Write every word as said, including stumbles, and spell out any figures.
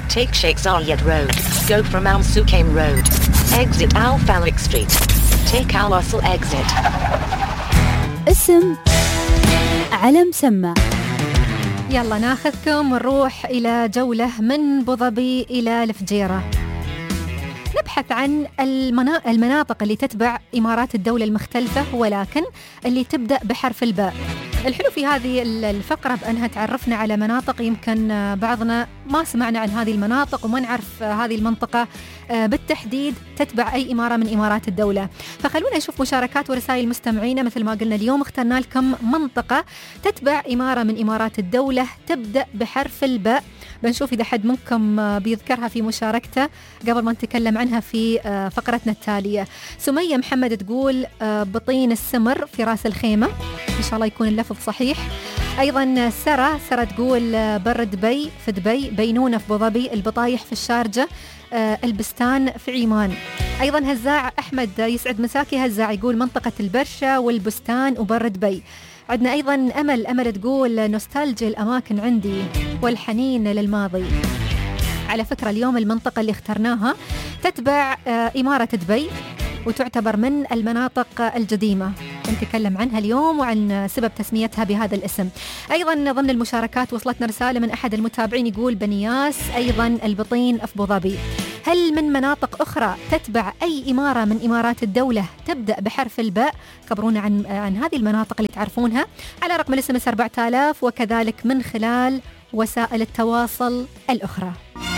Take Sheikh Zayed Road. Go from Al Sukaim Road. Exit Al Falak Street. Take Al Usul exit. اسم علم سمع. يلا ناخذكم ونروح إلى جولة من أبوظبي إلى الفجيرة. نبحث عن المنا... المناطق اللي تتبع إمارات الدولة المختلفة ولكن اللي تبدأ بحرف الباء. الحلو في هذه الفقرة بأنها تعرفنا على مناطق يمكن بعضنا ما سمعنا عن هذه المناطق وما نعرف هذه المنطقة بالتحديد تتبع أي إمارة من إمارات الدولة. فخلونا نشوف مشاركات ورسائل مستمعينا. مثل ما قلنا اليوم اخترنا لكم منطقة تتبع إمارة من إمارات الدولة تبدأ بحرف الباء. بنشوف إذا حد منكم بيذكرها في مشاركته قبل ما نتكلم عنها في فقرتنا التالية. سمية محمد تقول بطين السمر في راس الخيمة، إن شاء الله يكون اللفظ صحيح. أيضا سارة سارة تقول بر دبي في دبي، بينونة في أبوظبي، البطايح في الشارجة، البستان في عمان. أيضا هزاع أحمد يسعد مساكي هزاع يقول منطقة البرشة والبستان وبر دبي. عندنا أيضا أمل أمل تقول نوستالجيا الأماكن عندي والحنين للماضي. على فكرة اليوم المنطقة اللي اخترناها تتبع إمارة دبي وتعتبر من المناطق القديمة، نتكلم عنها اليوم وعن سبب تسميتها بهذا الاسم. أيضا ضمن المشاركات وصلتنا رسالة من أحد المتابعين يقول بنياس، أيضا البطين في أبوظبي. هل من مناطق أخرى تتبع أي إمارة من إمارات الدولة تبدأ بحرف الباء؟ خبرونا عن عن هذه المناطق اللي تعرفونها على رقم الاس ام اس أربعة آلاف وكذلك من خلال وسائل التواصل الأخرى.